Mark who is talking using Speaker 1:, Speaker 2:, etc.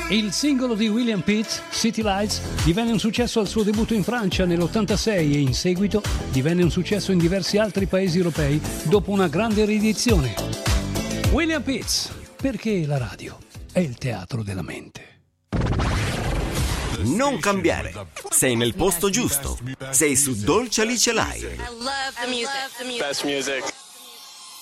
Speaker 1: Il singolo di William Pitt, City Lights, divenne un successo al suo debutto in Francia nell'86 e in seguito divenne un successo in diversi altri paesi europei dopo una grande riedizione. William Pitt, perché la radio è il teatro della mente.
Speaker 2: Non cambiare, sei nel posto giusto. Sei su Dolce Alice Live.
Speaker 3: I love the music. Best music.